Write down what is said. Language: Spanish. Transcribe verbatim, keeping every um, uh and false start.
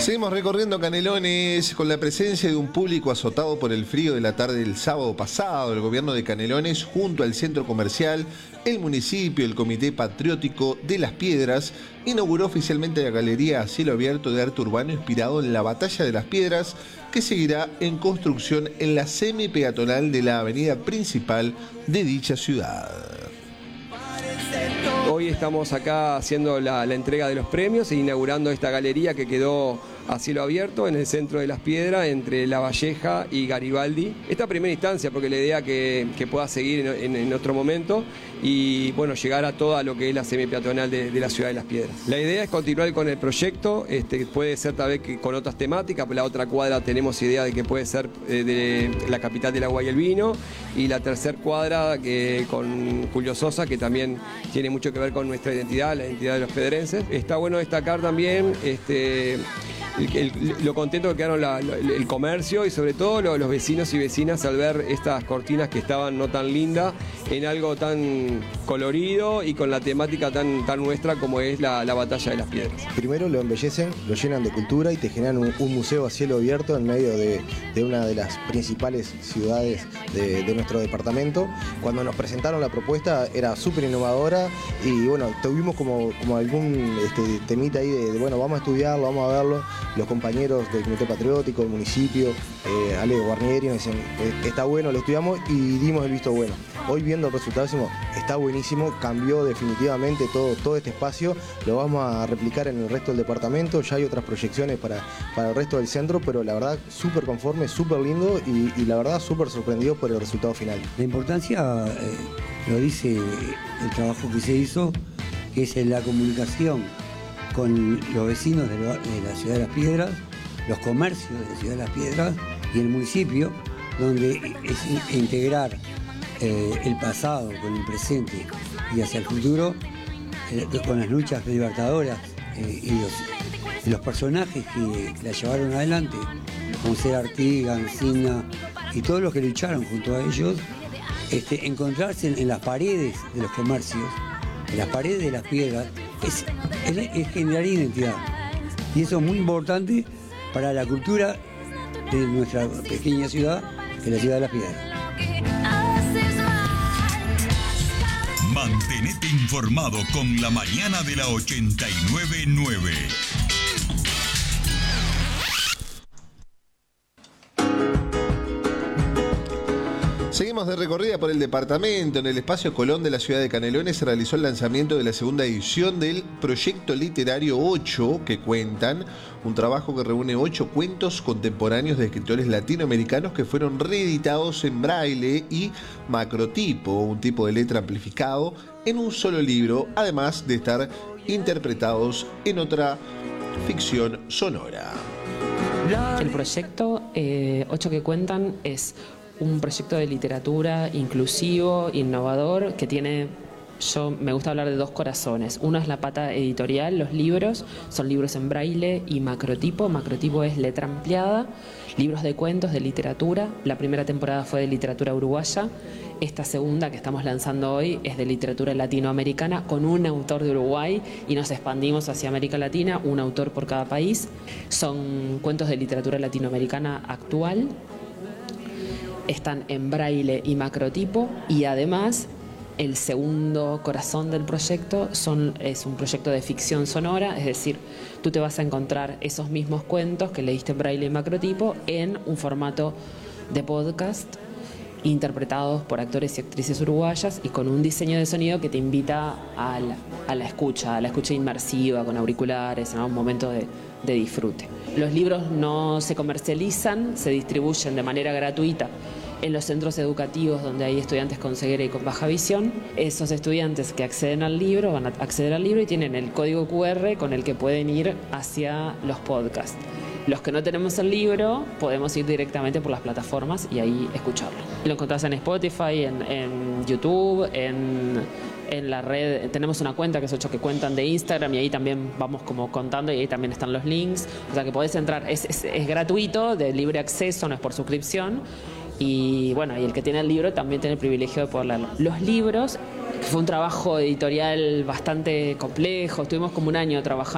Seguimos recorriendo Canelones con la presencia de un público azotado por el frío de la tarde del sábado pasado. El gobierno de Canelones, junto al centro comercial, el municipio, el Comité Patriótico de Las Piedras, inauguró oficialmente la galería a cielo abierto de arte urbano inspirado en la Batalla de las Piedras, que seguirá en construcción en la semi-peatonal de la avenida principal de dicha ciudad. Hoy estamos acá haciendo la, la entrega de los premios e inaugurando esta galería que quedó a cielo abierto en el centro de Las Piedras, entre La Valleja y Garibaldi. Esta primera instancia, porque la idea que, que pueda seguir en, en, en otro momento y bueno, llegar a toda lo que es la semipeatonal de, de la ciudad de Las Piedras. La idea es continuar con el proyecto, este, puede ser tal vez que con otras temáticas, pero la otra cuadra tenemos idea de que puede ser eh, de la capital del agua y el vino, y la tercera cuadra que, con Julio Sosa, que también tiene mucho que ver con nuestra identidad, la identidad de los pedrenses. Está bueno destacar también este, el, el, lo contento que quedaron la, la, el comercio y sobre todo lo, los vecinos y vecinas al ver estas cortinas que estaban no tan lindas en algo tan colorido y con la temática tan, tan nuestra como es la, la Batalla de las Piedras. Primero lo embellecen, lo llenan de cultura y te generan un, un museo a cielo abierto en medio de, de una de las principales ciudades de, de nuestro departamento. Cuando nos presentaron la propuesta era súper innovadora y bueno, tuvimos como, como algún este, temita ahí de, de bueno, vamos a estudiarlo, vamos a verlo. Los compañeros del Comité Patriótico, del municipio, eh, Ale Guarnieri, nos dicen, está bueno, lo estudiamos y dimos el visto bueno. Hoy viendo el resultado decimos, está buenísimo, cambió definitivamente todo, todo este espacio, lo vamos a replicar en el resto del departamento, ya hay otras proyecciones para, para el resto del centro, pero la verdad súper conforme, súper lindo y, y la verdad súper sorprendido por el resultado final. La importancia eh, lo dice el trabajo que se hizo, que es la comunicación con los vecinos de, lo, de la ciudad de Las Piedras, los comercios de la ciudad de Las Piedras y el municipio, donde es integrar eh, el pasado con el presente y hacia el futuro, eh, con las luchas libertadoras eh, y, los, y los personajes que, que la llevaron adelante, como ser Artigas, Encina y todos los que lucharon junto a ellos, este, encontrarse en, en las paredes de los comercios, en las paredes de Las Piedras, es, es, es generar identidad. Y eso es muy importante para la cultura de nuestra pequeña ciudad, que es la ciudad de Las Piedras. Mantenete informado con la mañana de la ochenta y nueve punto nueve. Seguimos de recorrida por el departamento. En el espacio Colón de la ciudad de Canelones se realizó el lanzamiento de la segunda edición del proyecto literario ocho que cuentan, un trabajo que reúne ocho cuentos contemporáneos de escritores latinoamericanos que fueron reeditados en braille y macrotipo, un tipo de letra amplificado, en un solo libro, además de estar interpretados en otra ficción sonora. El proyecto eh, ocho que cuentan es un proyecto de literatura inclusivo, innovador, que tiene, yo me gusta hablar de dos corazones. Uno es la pata editorial, los libros, son libros en braille y macrotipo. Macrotipo es letra ampliada, libros de cuentos, de literatura. La primera temporada fue de literatura uruguaya. Esta segunda que estamos lanzando hoy es de literatura latinoamericana con un autor de Uruguay y nos expandimos hacia América Latina, un autor por cada país. Son cuentos de literatura latinoamericana actual. Están en braille y macrotipo y además el segundo corazón del proyecto son, es un proyecto de ficción sonora, es decir, tú te vas a encontrar esos mismos cuentos que leíste en braille y macrotipo en un formato de podcast interpretados por actores y actrices uruguayas y con un diseño de sonido que te invita a la, a la escucha, a la escucha inmersiva con auriculares, en un momento de, de disfrute. Los libros no se comercializan, se distribuyen de manera gratuita en los centros educativos donde hay estudiantes con ceguera y con baja visión. Esos estudiantes que acceden al libro van a acceder al libro y tienen el código cu erre con el que pueden ir hacia los podcasts. Los que no tenemos el libro podemos ir directamente por las plataformas y ahí escucharlo. Lo encontrás en Spotify, en, en YouTube, en, en la red. Tenemos una cuenta que es ocho que cuentan de Instagram y ahí también vamos como contando y ahí también están los links. O sea que podés entrar, es, es, es gratuito, de libre acceso, no es por suscripción. Y bueno, y el que tiene el libro también tiene el privilegio de poder leerlo. Los libros, que fue un trabajo editorial bastante complejo, estuvimos como un año trabajando.